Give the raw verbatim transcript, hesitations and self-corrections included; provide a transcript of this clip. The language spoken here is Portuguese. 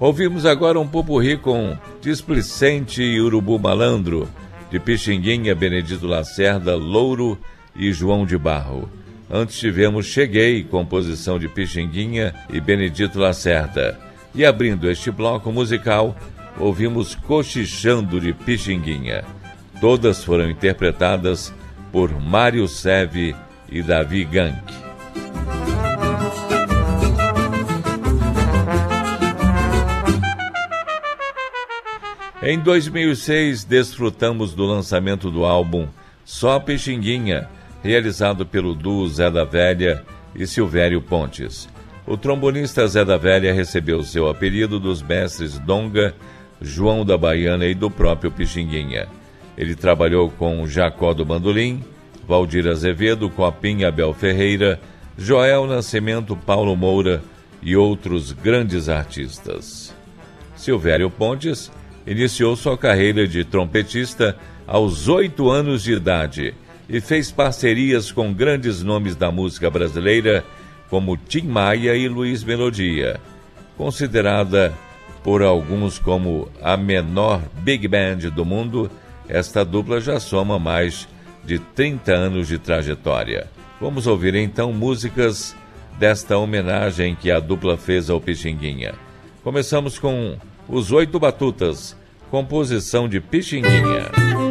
Ouvimos agora um popurrí com Displicente e Urubu Malandro, de Pixinguinha, Benedito Lacerda, Louro e João de Barro. Antes tivemos Cheguei, composição de Pixinguinha e Benedito Lacerda. E abrindo este bloco musical, ouvimos Cochichando, de Pixinguinha. Todas foram interpretadas por Mário Seve e Davi Gank. Em dois mil e seis, desfrutamos do lançamento do álbum Só Pixinguinha, realizado pelo duo Zé da Velha e Silvério Pontes. O trombonista Zé da Velha recebeu seu apelido dos mestres Donga, João da Baiana e do próprio Pixinguinha. Ele trabalhou com Jacó do Bandolim, Valdir Azevedo, Copinha, Abel Ferreira, Joel Nascimento, Paulo Moura e outros grandes artistas. Silvério Pontes iniciou sua carreira de trompetista aos oito anos de idade e fez parcerias com grandes nomes da música brasileira, como Tim Maia e Luiz Melodia. Considerada por alguns como a menor big band do mundo, esta dupla já soma mais de trinta anos de trajetória. Vamos ouvir então músicas desta homenagem que a dupla fez ao Pixinguinha. Começamos com Os Oito Batutas, composição de Pixinguinha.